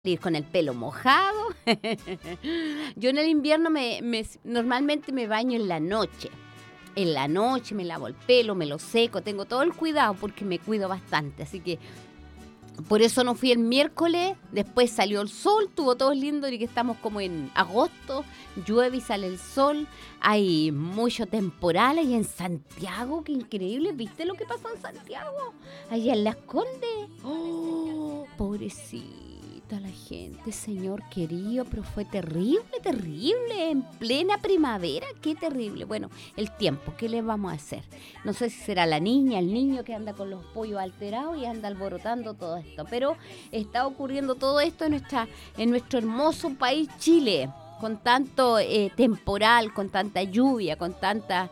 Ir con el pelo mojado. Yo en el invierno normalmente me baño en la noche. En la noche me lavo el pelo, me lo seco, tengo todo el cuidado porque me cuido bastante. Así que por eso no fui el miércoles, después salió el sol, estuvo todo lindo y que estamos como en agosto, llueve y sale el sol, hay mucho temporal ahí en Santiago, qué increíble, ¿viste lo que pasó en Santiago? Allá en Las Condes. ¡Oh, pobrecita la gente, señor querido! Pero fue terrible, terrible, en plena primavera, qué terrible. Bueno, el tiempo, ¿qué le vamos a hacer? No sé si será la niña, el niño que anda con los pollos alterados y anda alborotando todo esto, pero está ocurriendo todo esto en nuestro hermoso país Chile, con tanto temporal, con tanta lluvia, con tanta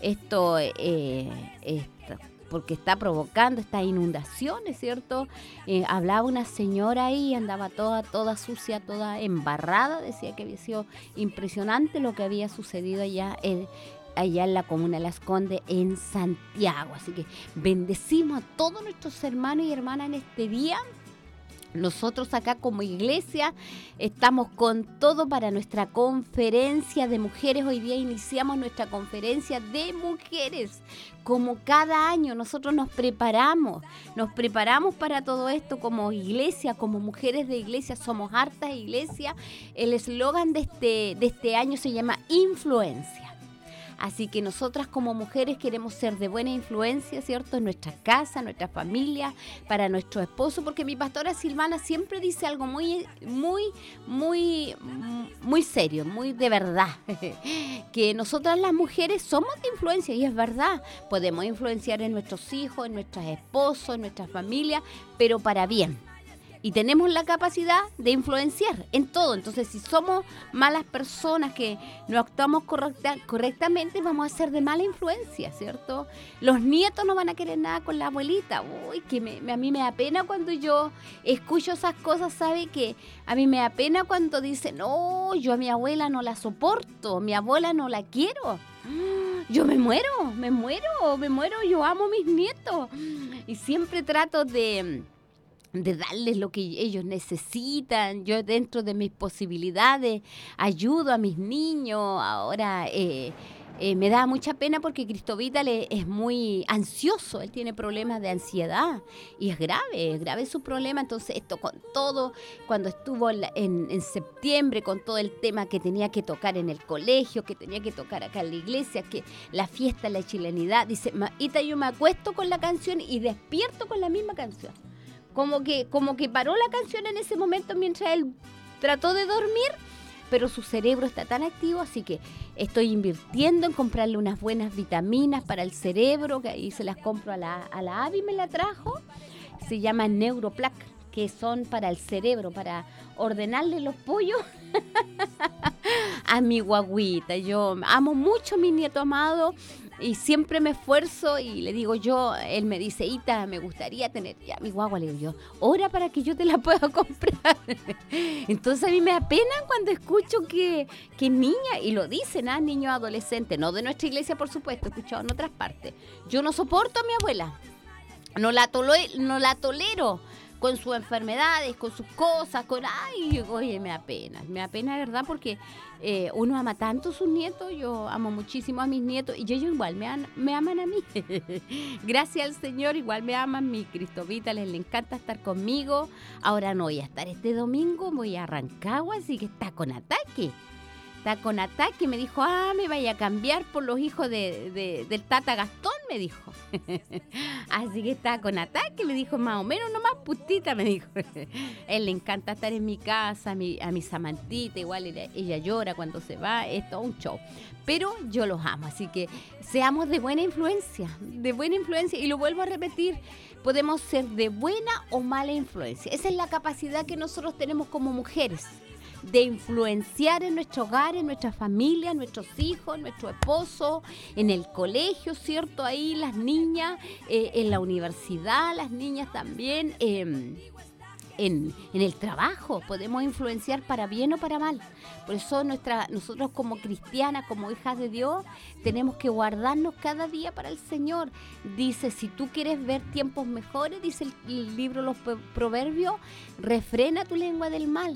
porque está provocando estas inundaciones, ¿cierto? Hablaba una señora ahí, andaba toda sucia, toda embarrada, decía que había sido impresionante lo que había sucedido allá en la comuna de Las Condes, en Santiago. Así que bendecimos a todos nuestros hermanos y hermanas en este día. Nosotros acá como iglesia estamos con todo para nuestra conferencia de mujeres. Hoy día iniciamos nuestra conferencia de mujeres. Como cada año nosotros nos preparamos para todo esto como iglesia, como mujeres de iglesia. Somos hartas iglesias. El eslogan de este año se llama Influencia. Así que nosotras como mujeres queremos ser de buena influencia, ¿cierto? En nuestra casa, en nuestra familia, para nuestro esposo, porque mi pastora Silvana siempre dice algo muy, muy, muy, muy serio, muy de verdad, que nosotras las mujeres somos de influencia, y es verdad. Podemos influenciar en nuestros hijos, en nuestros esposos, en nuestra familia, pero para bien. Y tenemos la capacidad de influenciar en todo. Entonces, si somos malas personas que no actuamos correctamente, vamos a ser de mala influencia, ¿cierto? Los nietos no van a querer nada con la abuelita. Uy, a mí me da pena cuando yo escucho esas cosas, ¿sabe? Que a mí me da pena cuando dicen, no, yo a mi abuela no la soporto, mi abuela no la quiero. Yo me muero, yo amo a mis nietos. Y siempre trato de darles lo que ellos necesitan. Yo dentro de mis posibilidades ayudo a mis niños. Ahora me da mucha pena porque Cristóvital es muy ansioso, él tiene problemas de ansiedad y es grave su problema. Entonces esto con todo, cuando estuvo en septiembre con todo el tema que tenía que tocar en el colegio, que tenía que tocar acá en la iglesia, que la fiesta, la chilenidad, dice, Maita, yo me acuesto con la canción y despierto con la misma canción. Como que paró la canción en ese momento mientras él trató de dormir, pero su cerebro está tan activo, así que estoy invirtiendo en comprarle unas buenas vitaminas para el cerebro, que ahí se las compro a la Abby, me la trajo. Se llama Neuroplac, que son para el cerebro, para ordenarle los pollos a mi guagüita. Yo amo mucho a mi nieto amado. Y siempre me esfuerzo y le digo él me dice, Ita, me gustaría tener ya mi guagua. Le digo yo, ora para que yo te la pueda comprar. Entonces a mí me da pena cuando escucho que niña, y lo dicen, niños adolescentes, no de nuestra iglesia por supuesto, he escuchado en otras partes. Yo no soporto a mi abuela, no la tolero. Con sus enfermedades, con sus cosas, oye, me da pena, ¿verdad? Porque uno ama tanto a sus nietos, yo amo muchísimo a mis nietos, y ellos igual me aman a mí. Gracias al Señor, igual me aman. Mi Cristovita le encanta estar conmigo. Ahora no voy a estar este domingo, voy a Rancagua, así que está con ataque. Me dijo, me vaya a cambiar por los hijos del Tata Gastón, me dijo. Así que está con ataque, me dijo, más o menos, nomás putita, me dijo. Él le encanta estar en mi casa, a mi Samantita, igual ella llora cuando se va, es todo un show. Pero yo los amo, así que seamos de buena influencia, y lo vuelvo a repetir, podemos ser de buena o mala influencia. Esa es la capacidad que nosotros tenemos como mujeres, de influenciar en nuestro hogar, en nuestra familia, en nuestros hijos, en nuestro esposo, en el colegio, ¿cierto? Ahí las niñas, en la universidad, las niñas también, en el trabajo, podemos influenciar para bien o para mal. Por eso nosotros como cristianas, como hijas de Dios, tenemos que guardarnos cada día para el Señor. Dice, si tú quieres ver tiempos mejores, dice el libro de los Proverbios, refrena tu lengua del mal.